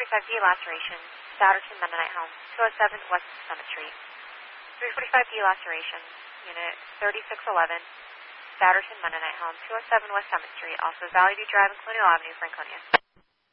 345D laceration, Souderton Mennonite Home, 207 West Summit Street. 345D laceration, Unit 3611, Souderton Mennonite Home, 207 West Summit Street, also Valley View Drive and Colonial Avenue, Franconia.